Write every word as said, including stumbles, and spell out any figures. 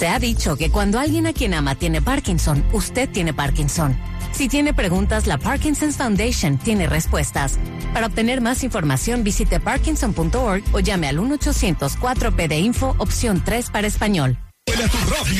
Se ha dicho que cuando alguien a quien ama tiene Parkinson, usted tiene Parkinson. Si tiene preguntas, la Parkinson's Foundation tiene respuestas. Para obtener más información, visite parkinson punto org o llame al uno ochocientos cuatro P de Info, opción tres para español. Tu radio